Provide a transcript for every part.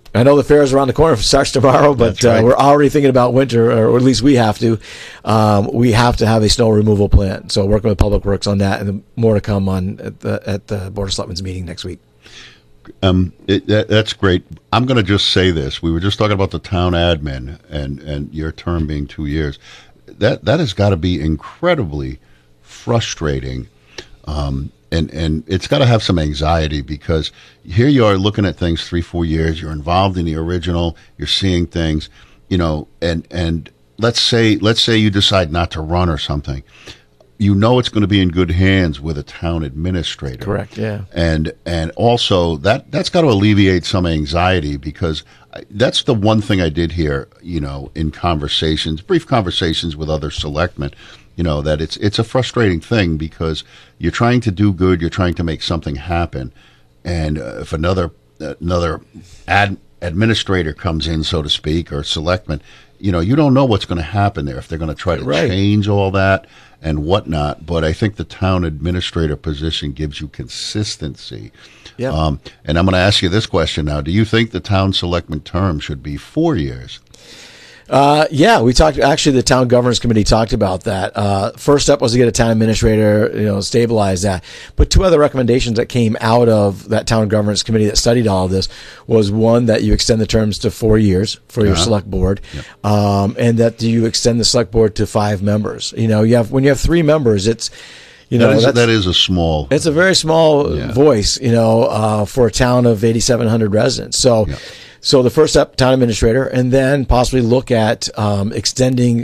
I know the fair is around the corner. It starts tomorrow, but right. We're already thinking about winter, or at least we have to. We have to have a snow removal plan. So working with Public Works on that, and more to come on at the Board of Selectmen's meeting next week. That's great. I'm going to just say this. We were just talking about the town admin and your term being 2 years. That has got to be incredibly frustrating. And it's got to have some anxiety, because here you are looking at things 3-4 years. You're involved in the original. You're seeing things, and let's say you decide not to run or something. It's going to be in good hands with a town administrator. Correct. Yeah. And also that's got to alleviate some anxiety, because that's the one thing I did hear, in brief conversations with other selectmen, that it's a frustrating thing, because you're trying to do good, you're trying to make something happen, and if another administrator comes in, so to speak, or selectman, you don't know what's going to happen there, if they're going to try to change all that and whatnot. But I think the town administrator position gives you consistency. Yeah. And I'm going to ask you this question now: do you think the town selectman term should be 4 years? Yeah, we talked. Actually, the town governance committee talked about that. First step was to get a town administrator, stabilize that. But two other recommendations that came out of that town governance committee that studied all of this was, one, that you extend the terms to 4 years for your select board, and that you extend the select board to 5 members. When you have 3 members, it's that is a small. It's a very small voice, for a town of 8,700 residents. So. Yeah. So the first step, town administrator, and then possibly look at expanding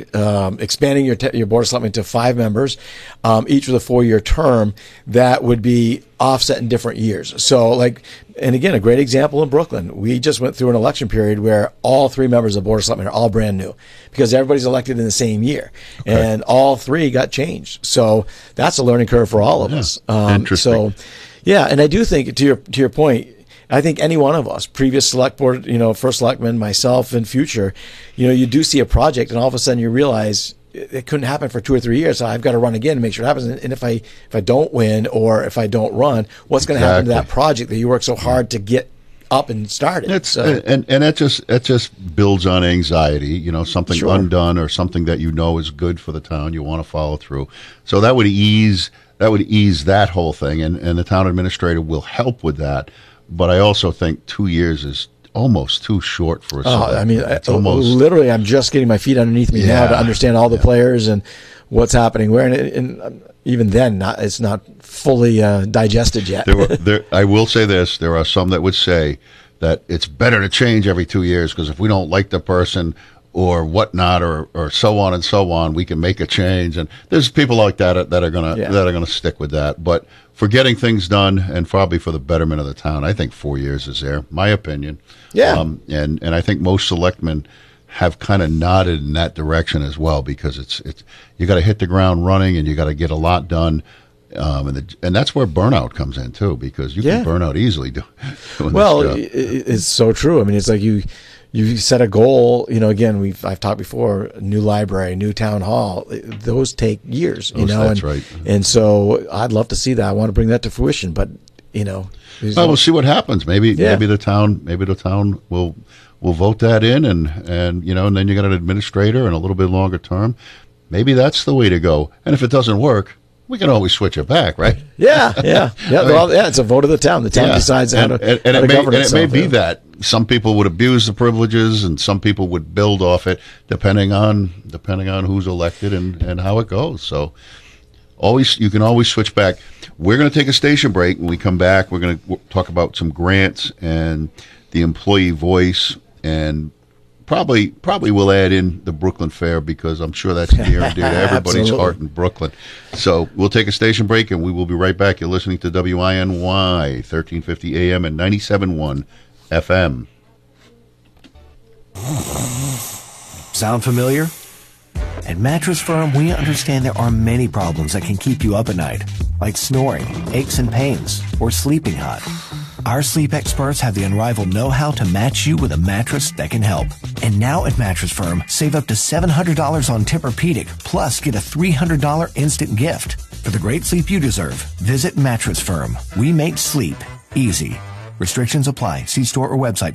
your board of selectmen to 5 members, each with a 4-year term that would be offset in different years. So, and again, a great example in Brooklyn. We just went through an election period where all 3 members of the board of selectmen are all brand new, because everybody's elected in the same year, and all 3 got changed. So that's a learning curve for all of us. Interesting. So, yeah, and I do think, to your point, I think any one of us, previous select board, first selectman, myself, and future, you do see a project, and all of a sudden you realize it couldn't happen for 2 or 3 years. So I've got to run again and make sure it happens. And if I don't win, or if I don't run, what's going to happen to that project that you worked so hard to get up and started? And that just builds on anxiety. Something undone, or something that is good for the town. You want to follow through. So that would ease that whole thing, and the town administrator will help with that. But I also think 2 years is almost too short for us. Literally, I'm just getting my feet underneath me now to understand all the players and what's happening where. And even then, it's not fully digested yet. I will say this: there are some that would say that it's better to change every 2 years, because if we don't like the person or whatnot, or so on and so on, we can make a change. And there's people like that are gonna stick with that. But for getting things done, and probably for the betterment of the town, I think 4 years is there. My opinion. Yeah. And I think most selectmen have kind of nodded in that direction as well, because it's you got to hit the ground running, and you got to get a lot done. And that's where burnout comes in too, because you can burn out easily doing this job. It's so true. I mean, it's like you set a goal, again, I've talked before, new library, new town hall, those take years, That's right. And so I'd love to see that. I want to bring that to fruition, but, we'll see what happens. Maybe the town will vote that in, and then you got an administrator and a little bit longer term. Maybe that's the way to go. And if it doesn't work, we can always switch it back, right? Yeah. It's a vote of the town. The town decides how to govern itself. And it may be that some people would abuse the privileges, and some people would build off it, depending on who's elected and how it goes. So you can always switch back. We're going to take a station break. When we come back, we're going to talk about some grants and the employee voice, and probably we'll add in the Brooklyn Fair, because I'm sure that's near and dear to everybody's heart in Brooklyn. So we'll take a station break, and we will be right back. You're listening to WINY 1350 AM and 97.1 FM. Sound familiar? At Mattress Firm, we understand there are many problems that can keep you up at night, like snoring, aches and pains, or sleeping hot. Our sleep experts have the unrivaled know-how to match you with a mattress that can help. And now at Mattress Firm, save up to $700 on Tempur-Pedic, plus get a $300 instant gift. For the great sleep you deserve, visit Mattress Firm. We make sleep easy. Restrictions apply. See store or website